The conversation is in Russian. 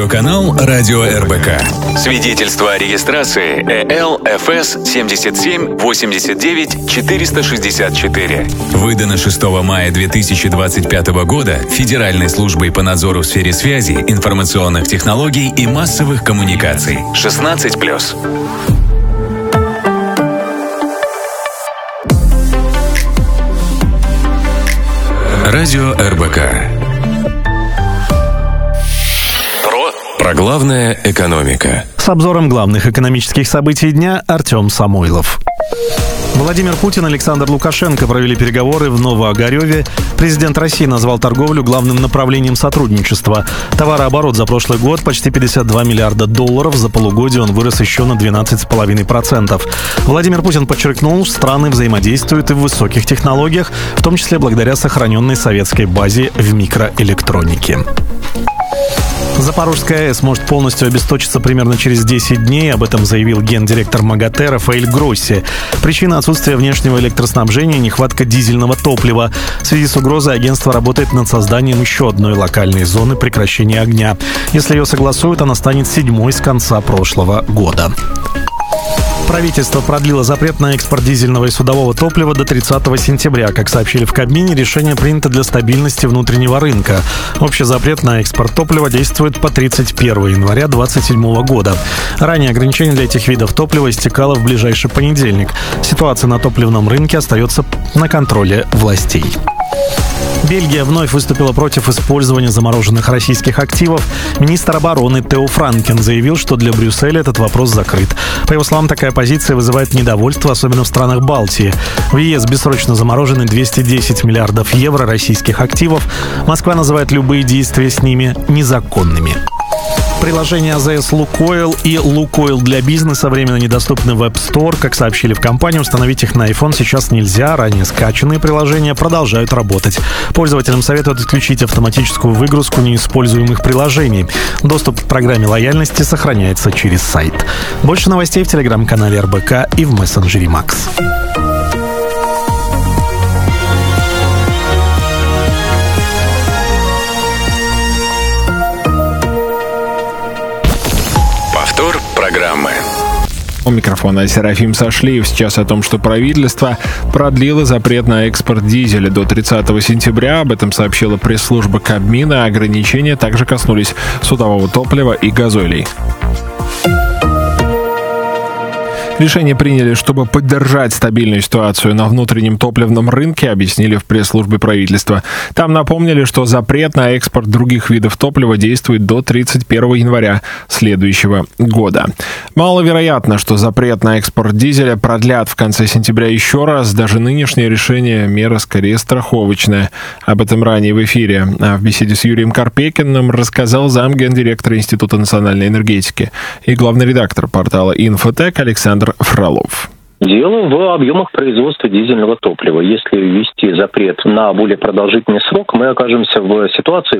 Канал Радио РБК. Свидетельство о регистрации ЭЛ-ФС 77-89-464. Выдано 6 мая 2025 года Федеральной службой по надзору в сфере связи, информационных технологий и массовых коммуникаций. 16+. Радио РБК. Про главное — экономика. С обзором главных экономических событий дня Артем Самойлов. Владимир Путин и Александр Лукашенко провели переговоры в Новоогарёве. Президент России назвал торговлю главным направлением сотрудничества. Товарооборот за прошлый год почти $52 миллиарда. За полугодие он вырос еще на 12,5%. Владимир Путин подчеркнул, что страны взаимодействуют и в высоких технологиях, в том числе благодаря сохраненной советской базе в микроэлектронике. Запорожская АЭС может полностью обесточиться примерно через 10 дней. Об этом заявил гендиректор МАГАТЭ Рафаэль Гросси. Причина — отсутствия внешнего электроснабжения и нехватка дизельного топлива. В связи с угрозой агентство работает над созданием еще одной локальной зоны прекращения огня. Если ее согласуют, она станет 7-й с конца прошлого года. Правительство продлило запрет на экспорт дизельного и судового топлива до 30 сентября. Как сообщили в Кабмине, решение принято для стабильности внутреннего рынка. Общий запрет на экспорт топлива действует по 31 января 2027 года. Ранее ограничение для этих видов топлива истекало в ближайший понедельник. Ситуация на топливном рынке остается на контроле властей. Бельгия вновь выступила против использования замороженных российских активов. Министр обороны Тео Франкен заявил, что для Брюсселя этот вопрос закрыт. По его словам, такая позиция вызывает недовольство, особенно в странах Балтии. В ЕС бессрочно заморожены 210 миллиардов евро российских активов. Москва называет любые действия с ними незаконными. Приложения АЗС «Лукойл» и «Лукойл для бизнеса» временно недоступны в App Store. Как сообщили в компании, установить их на iPhone сейчас нельзя. Ранее скачанные приложения продолжают работать. Пользователям советуют отключить автоматическую выгрузку неиспользуемых приложений. Доступ к программе лояльности сохраняется через сайт. Больше новостей в телеграм-канале РБК и в мессенджере Макс. Программы. У микрофона Серафим Сашлиев. Сейчас о том, что правительство продлило запрет на экспорт дизеля до 30 сентября. Об этом сообщила пресс-служба Кабмина. Ограничения также коснулись судового топлива и газолей. Решение приняли, чтобы поддержать стабильную ситуацию на внутреннем топливном рынке, объяснили в пресс-службе правительства. Там напомнили, что запрет на экспорт других видов топлива действует до 31 января следующего года. Маловероятно, что запрет на экспорт дизеля продлят в конце сентября еще раз. Даже нынешнее решение — мера скорее страховочная. Об этом ранее в эфире. А в беседе с Юрием Карпекиным рассказал замгендиректора Института национальной энергетики и главный редактор портала «Инфотек» Александр Фролов. Дело в объемах производства дизельного топлива. Если ввести запрет на более продолжительный срок, мы окажемся в ситуации,